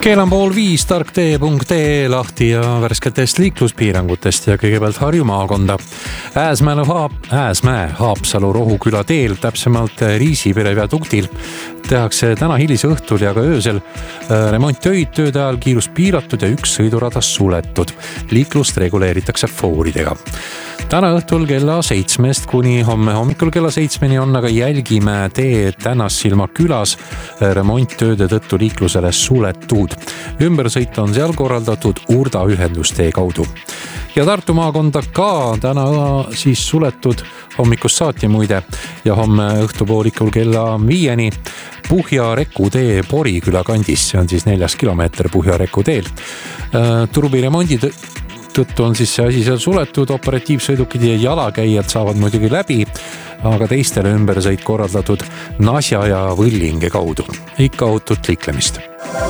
Kell on 4:30, tarktee.ee lahti ja värsketest liikluspiirangutest ja kõigepealt Harju maakonda. Ääsmäe Haapsalu Rohuküla teel, täpsemalt Riisipere viaduktil, tehakse täna hilise õhtul ja ka öösel remonttöid, tööde ajal kiirus piiratud ja üks sõidurada suletud. Liiklust reguleeritakse fooridega. Täna õhtul kella 7 kuni homme hommikul kella 7 on aga Jälgimäe tee Tänassilma külas remonttööde tõttu liiklusele suletud. Ümbersõit on seal korraldatud Urda ühendustee kaudu. Ja Tartu maakonda ka täna siis suletud hommikust saati muide ja homme õhtupoolikul kella 5 Puhja-Reku tee Poriküla kandis, see on siis 4 kilomeeter Puhja-Reku teel. Turbiremondi tõttu on siis see asi seal suletud, operatiivsõidukid ja jalakäijad saavad muidugi läbi, aga teistele ümbersõit korraldatud Nasja ja Võllinge kaudu. Ikka ohutut liiklemist.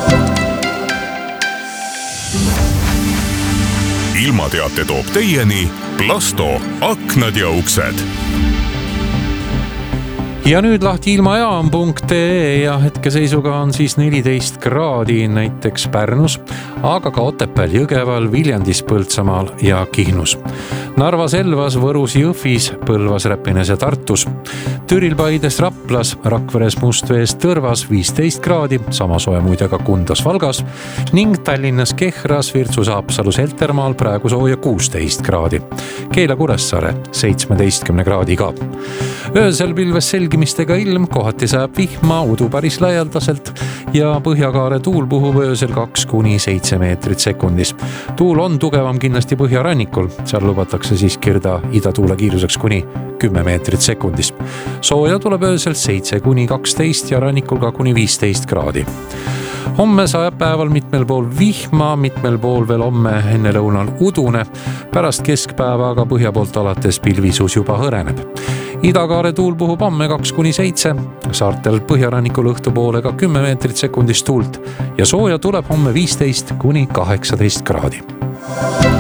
Ilmateate toob teieni Plasto aknad ja uksed. Ja nüüd lahti ilmajaam.ee ja hetkeseisuga on siis 14 kraadi näiteks Pärnus, aga ka Otepääl, Jõgeval, Viljandis, Põltsamaal ja Kihnus. Narvas, Elvas, Võrus, Jõhvis, Põlvas, Räpines ja Tartus. Türil, Paides, Raplas, Rakveres, Mustvees, Tõrvas 15 kraadi, sama soe muide ka Kundas, Valgas ning Tallinnas, Kehras, Virtsus, Haapsalus, Heltermaal praegu sooja 16 kraadi. Keila, Kuressaare 17 kraadi ka. Öösel pilves selgimistega ilm, kohati sajab vihma, udu päris laialdaselt ja Põhjakaare tuul puhub öösel 2-7 meetrit sekundis. Tuul on tugevam kindlasti põhjarannikul, seal lubatakse siis kirda idatuule kiiruseks kuni 10 meetrit sekundis. Sooja tuleb öösel 7-12 ja rannikul ka kuni 15 kraadi. Homme sajab päeval mitmel pool vihma, mitmel pool veel homme enne lõunal udune. Pärast keskpäeva aga põhja poolt alates pilvisus juba hõreneb. Idakaare tuul puhub homme 2-7, saartel põhjarannikul õhtupoole ka 10 meetrit sekundis tuult ja sooja tuleb homme 15-18 kraadi.